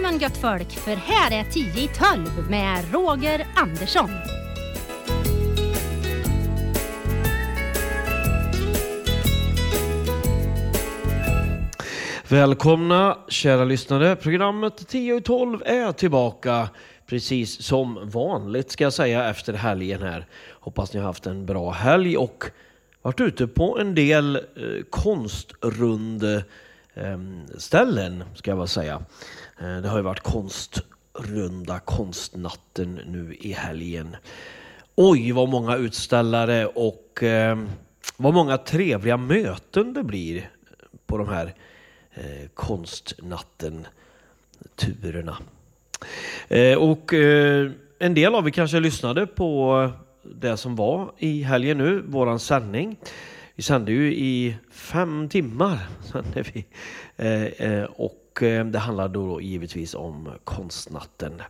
Välkommen gött folk, för här är 10 i 12 med Roger Andersson. Välkomna kära lyssnare. Programmet 10 i 12 är tillbaka precis som vanligt ska jag säga efter helgen här. Hoppas ni har haft en bra helg och varit ute på en del konstrund ställen ska jag väl säga. Det har ju varit konstrunda konstnatten nu i helgen. Oj vad många utställare och vad många trevliga möten det blir på de här konstnatten turerna. Och en del av er kanske lyssnade på det som var i helgen nu, våran sändning. Vi sände ju i 5 timmar sände vi. Och det handlar då givetvis om konstnatten.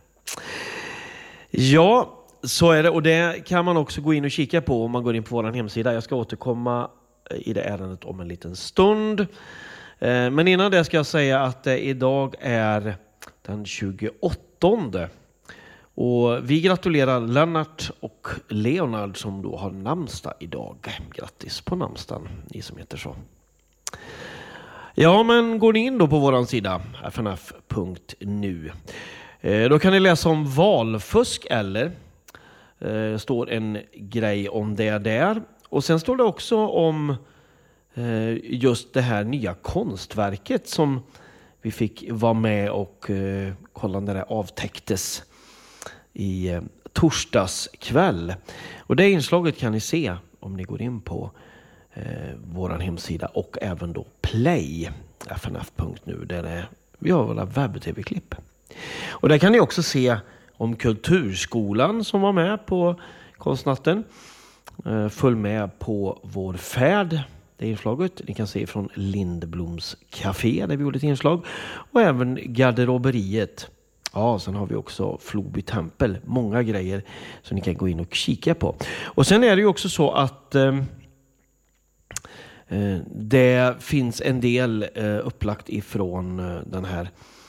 Ja, så är det. Och det kan man också gå in och kika på om man går in på vår hemsida. Jag ska återkomma i det ärendet om en liten stund. Men innan det ska jag säga att idag är den 28. Och vi gratulerar Lennart och Leonard som då har namnsdag idag. Grattis på namnsdagen, ni som heter så. Ja, men går ni in då på våran sida fnf.nu. Då kan ni läsa om valfusk eller står en grej om det där. Och sen står det också om just det här nya konstverket som vi fick vara med och kolla när det avtäcktes i torsdags kväll. Och det inslaget kan ni se om ni går in på våran hemsida och även då play fnf.nu där vi har våra webb-tv-klipp. Och där kan ni också se om Kulturskolan som var med på konstnatten. Följ med på vår färd. Det inslaget ni kan se från Lindbloms café där vi gjorde ett inslag. Och även garderoberiet. Ja, sen har vi också Floby tempel. Många grejer som ni kan gå in och kika på. Och sen är det ju också så att det finns en del upplagt ifrån den här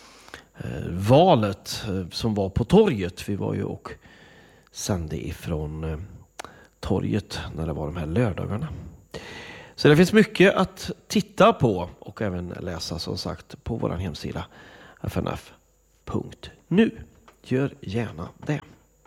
valet som var på torget. Vi var ju och sände ifrån torget när det var de här lördagarna. Så det finns mycket att titta på och även läsa som sagt på vår hemsida fnf.nu. Gör gärna det.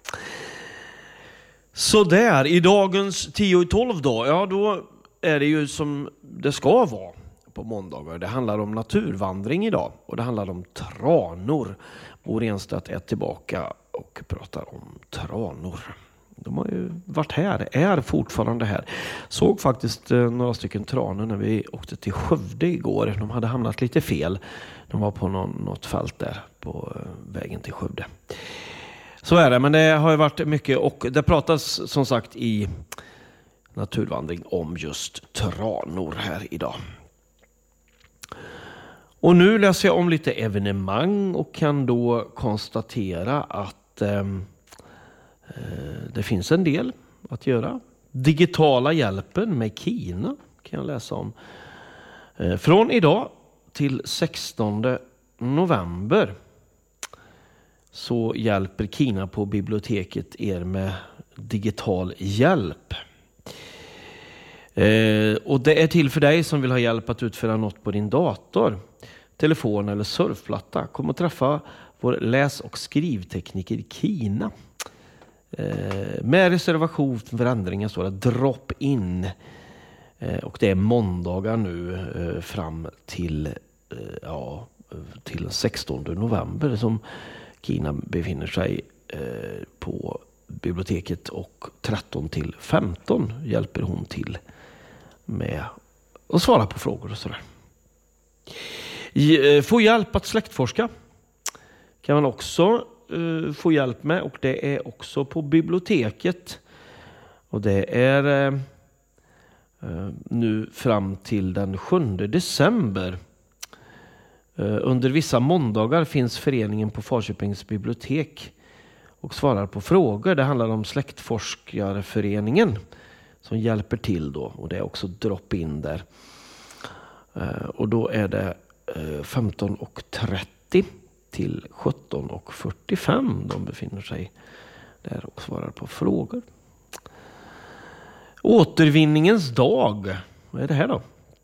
Så där, i dagens 10 i 12 då, ja då är det ju som det ska vara på måndagar. Det handlar om naturvandring idag och det handlar om tranor. Bo Renstedt är tillbaka och pratar om tranor. De har ju varit här, är fortfarande här. Såg faktiskt några stycken tranor när vi åkte till Skövde igår. De hade hamnat lite fel. De var på något fält där på vägen till Skövde. Så är det, men det har ju varit mycket och det pratas som sagt i naturvandring om just tranor här idag. Och nu läser jag om lite evenemang och kan då konstatera att det finns en del att göra. Digitala hjälpen med Kina kan jag läsa om. Från idag till 16 november så hjälper Kina på biblioteket er med digital hjälp. Och det är till för dig som vill ha hjälp att utföra något på din dator, telefon eller surfplatta. Kom och träffa vår läs- och skrivtekniker i Kina. Med reservation för ändringen står det drop in. Och det är måndagar nu fram till till 16 november som Kina befinner sig på biblioteket och 13 till 15 hjälper hon till med att svara på frågor och sådär. Få hjälp att släktforska kan man också få hjälp med och det är också på biblioteket och det är nu fram till den 7 december. Under vissa måndagar finns föreningen på Falköpings bibliotek och svarar på frågor. Det handlar om släktforskarföreningen som hjälper till då och det är också drop-in där. Och då är det 15:30 till 17:45. De befinner sig där och svarar på frågor. Återvinningens dag. Vad är det här då?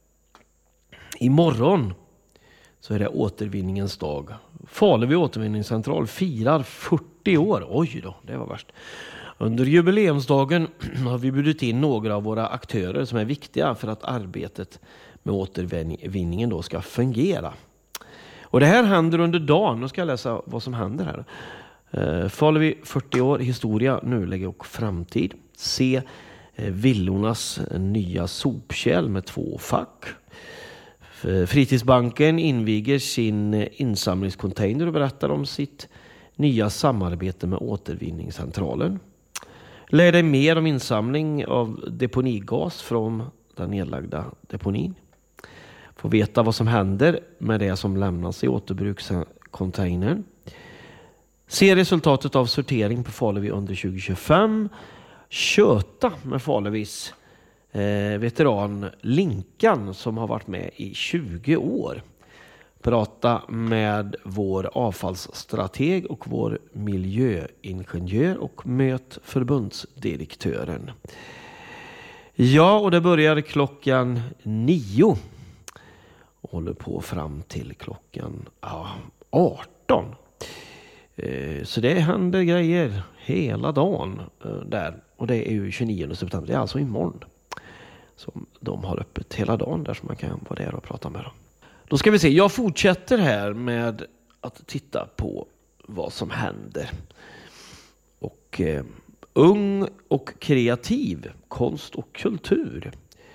Imorgon så är det återvinningens dag. Faluvi återvinningscentral firar 40 år. Oj då, det var värst. Under jubileumsdagen har vi bjudit in några av våra aktörer som är viktiga för att arbetet med återvinningen då ska fungera. Och det här händer under dagen. Nu ska jag läsa vad som händer här. Faluvi 40 år, historia, nuläge och framtid. Se Villornas nya sopkärl med 2 fack. Fritidsbanken inviger sin insamlingscontainer och berättar om sitt nya samarbete med återvinningscentralen. Lär dig mer om insamling av deponigas från den nedlagda deponin. Få veta vad som händer med det som lämnas i återbrukscontainern. Se resultatet av sortering på Faluvi under 2025. Köta med Faluvis veteran Linkan som har varit med i 20 år. Prata med vår avfallsstrateg och vår miljöingenjör och möt förbundsdirektören. Ja, och det börjar klockan 9 och håller på fram till klockan 18. Så det händer grejer hela dagen där. Och det är ju 29 september, det är alltså imorgon. Som de har öppet hela dagen där, så man kan vara där och prata med dem. Då ska vi se, jag fortsätter här med att titta på vad som händer. Och ung och kreativ, konst och kultur.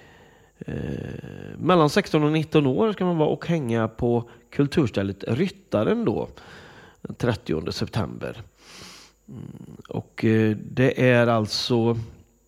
Mellan 16 och 19 år ska man vara och hänga på kulturstället Ryttaren då, den 30 september. Och det är alltså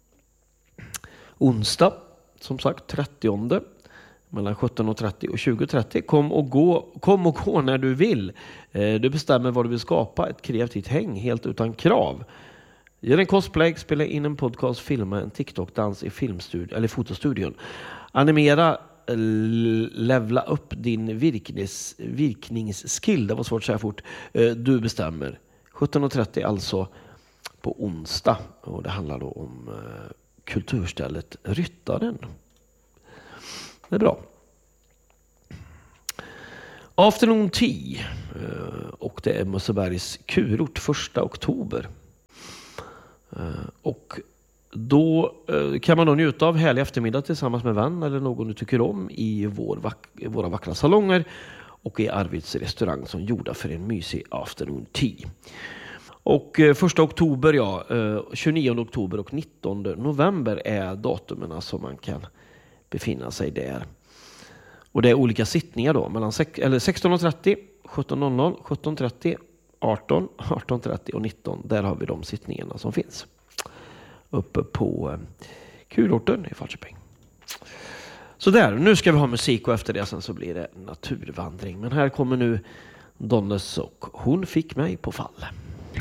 onsdag, som sagt 30, mellan 17:30 och 20:30. Kom och gå när du vill. Du bestämmer vad du vill skapa, ett kreativt häng helt utan krav. Gör en cosplay, spela in en podcast, filma en TikTok-dans i filmstudion eller fotostudion. Animera, levla upp din virkningsskill. Det var svårt att säga fort. Du bestämmer. 17:30 alltså på onsdag. Och det handlar då om kulturstället Ryttaren. Det är bra. Afternoon Tea. Och det är Mössebergs kurort 1 oktober. Och då kan man då njuta av härlig eftermiddag tillsammans med vän eller någon du tycker om i våra vackra salonger och i Arvids restaurang som gjorda för en mysig afternoon tea. Och 1 oktober, 29 oktober och 19 november är datumerna som man kan befinna sig där. Och det är olika sittningar då, mellan 16:30, 17:00, 17:30, 18, 18:30 och 19. Där har vi de sittningarna som finns. Uppe på kurorten i Falköping. Så där, nu ska vi ha musik och efter det sen så blir det naturvandring. Men här kommer nu Donnes och Hon fick mig på fall.